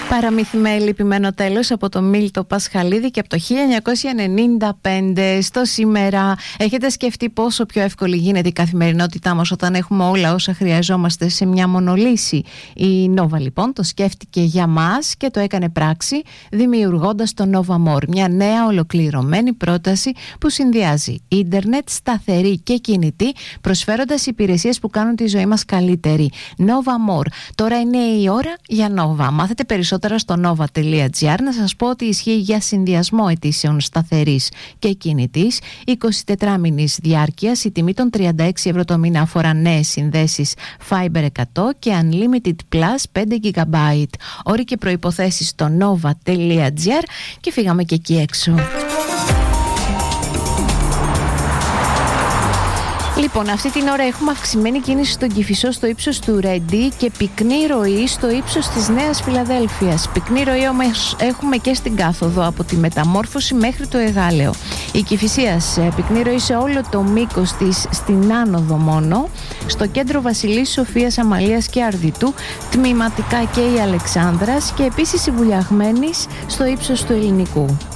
Παραμύθι με λυπημένο τέλος από το Μίλτο Πασχαλίδη και από το 1995 στο σήμερα. Έχετε σκεφτεί πόσο πιο εύκολη γίνεται η καθημερινότητά μας όταν έχουμε όλα όσα χρειαζόμαστε σε μια μονολύση? Η Nova λοιπόν το σκέφτηκε για μας και το έκανε πράξη, δημιουργώντας το Nova More, μια νέα ολοκληρωμένη πρόταση που συνδυάζει ίντερνετ, σταθερή και κινητή, προσφέροντας υπηρεσίες που κάνουν τη ζωή μας καλύτερη. Nova More. Τώρα είναι η ώρα για Nova. Μάθετε περισσότερα στο nova.gr. Να σας πω ότι ισχύει για συνδυασμό αιτήσεων σταθερής και κινητής 24 μήνης διάρκειας. Η τιμή των 36 ευρώ το μήνα αφορά νέες συνδέσεις Fiber 100 και Unlimited Plus 5 GB. Όροι και προϋποθέσεις στο nova.gr και φύγαμε και εκεί έξω. Λοιπόν, αυτή την ώρα έχουμε αυξημένη κίνηση στον Κηφισό στο ύψος του Ρέντι και πυκνή ροή στο ύψος της Νέας Φιλαδέλφειας. Πυκνή ροή όμως έχουμε και στην κάθοδο από τη Μεταμόρφωση μέχρι το Εγάλεο. Η Κηφισίας πυκνή ροή σε όλο το μήκος της στην άνοδο μόνο. Στο κέντρο Βασιλής, Σοφίας, Αμαλίας και Αρδιτού, τμηματικά και η Αλεξάνδρας και επίσης η Βουλιαγμένης στο ύψος του Ελληνικού.